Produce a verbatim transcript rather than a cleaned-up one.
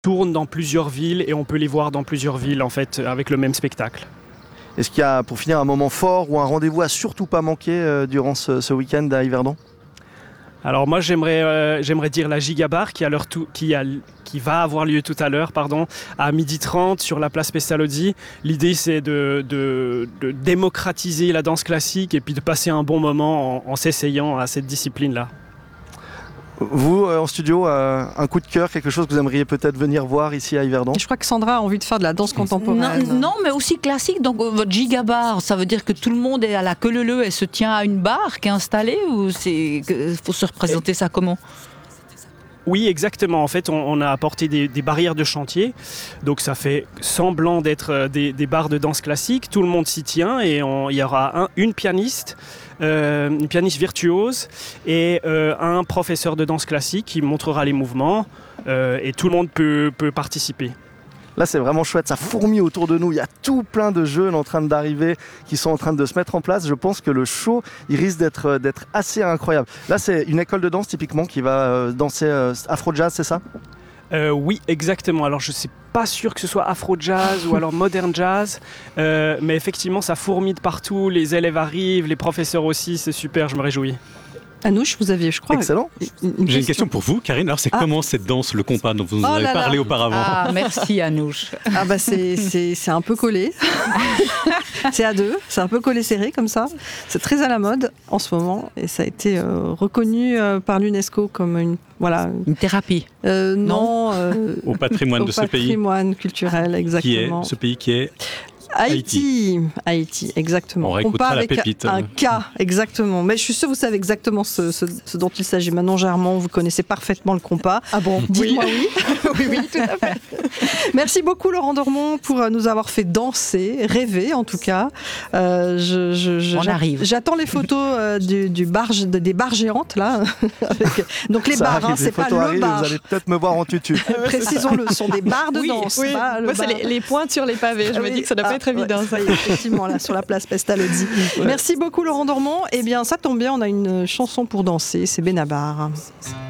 tournent dans plusieurs villes et on peut les voir dans plusieurs villes en fait avec le même spectacle. Est-ce qu'il y a, pour finir, un moment fort ou un rendez-vous à surtout pas manquer euh, durant ce, ce week-end à Yverdon ? Alors moi j'aimerais, euh, j'aimerais dire la Gigabar qui, a leur tout, qui, a, qui va avoir lieu tout à l'heure pardon, à midi trente sur la place Pestalozzi. L'idée c'est de, de, de démocratiser la danse classique et puis de passer un bon moment en, en s'essayant à cette discipline-là. Vous, euh, en studio, euh, un coup de cœur, quelque chose que vous aimeriez peut-être venir voir ici à Yverdon ? Je crois que Sandra a envie de faire de la danse contemporaine. Non, non mais aussi classique. Donc votre gigabar, ça veut dire que tout le monde est à la queue leu et se tient à une barre qui est installée, ou c'est faut se représenter ça comment ? Oui, exactement. En fait, on, on a apporté des, des barrières de chantier. Donc, ça fait semblant d'être des, des barres de danse classique. Tout le monde s'y tient et on, il y aura un, une pianiste, euh, une pianiste virtuose et euh, un professeur de danse classique qui montrera les mouvements euh, et tout le monde peut, peut participer. Là, c'est vraiment chouette, ça fourmille autour de nous. Il y a tout plein de jeunes en train d'arriver, qui sont en train de se mettre en place. Je pense que le show, il risque d'être, d'être assez incroyable. Là, c'est une école de danse, typiquement, qui va danser afro-jazz, c'est ça ? euh, Oui, exactement. Alors, je ne suis pas sûr que ce soit afro-jazz ou alors modern jazz, euh, mais effectivement, ça fourmille de partout. Les élèves arrivent, les professeurs aussi, c'est super, je me réjouis. Anouche, vous aviez, je crois... Excellent. Une, une J'ai une question pour vous, Karine. Alors, c'est ah. comment cette danse, le compas, dont vous nous oh avez là parlé là. auparavant ? Ah, merci Anouche. Ah bah c'est, c'est, c'est un peu collé. C'est à deux, c'est un peu collé serré comme ça. C'est très à la mode en ce moment et ça a été euh, reconnu euh, par l'UNESCO comme une... Voilà. Une thérapie euh, Non. Euh, au patrimoine au de ce pays. Au patrimoine culturel, exactement. Qui est ce pays qui est... Haïti. Haïti, exactement. On réécoutera la avec pépite. Un cas, exactement. Mais je suis sûre que vous savez exactement ce, ce, ce dont il s'agit. Manon Germain, vous connaissez parfaitement le compas. Ah bon ? Dites-moi oui. Oui, oui, tout à fait. Merci beaucoup Laurent Dormont pour nous avoir fait danser, rêver en tout cas. Euh, je, je, je, On j'a- arrive. J'attends les photos euh, du, du bar, des bars géantes là. Avec... Donc les ça bars, arrive, hein, les c'est pas photos le arrivent, bar. Vous allez peut-être me voir en tutu. Précisons-le, ce sont des bars de Oui, danse. oui. Pas le Moi, c'est bar. les, les pointes sur les pavés. Je Ah me oui. dis que ça doit pas Ah, être évident. ouais, Ça. oui, effectivement, là, sur la place Pestalozzi. Ouais. Merci beaucoup, Laurent Dormont. Eh bien, ça tombe bien, on a une chanson pour danser, c'est Benabar.